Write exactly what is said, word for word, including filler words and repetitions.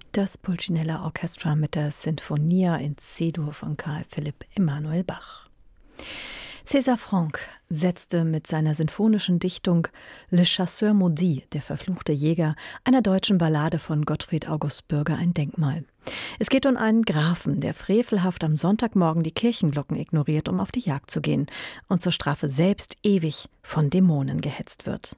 Das Pulcinella Orchestra mit der Sinfonia in C-Dur von Karl Philipp Emanuel Bach. César Franck setzte mit seiner sinfonischen Dichtung Le Chasseur Maudit, der verfluchte Jäger, einer deutschen Ballade von Gottfried August Bürger ein Denkmal. Es geht um einen Grafen, der frevelhaft am Sonntagmorgen die Kirchenglocken ignoriert, um auf die Jagd zu gehen und zur Strafe selbst ewig von Dämonen gehetzt wird.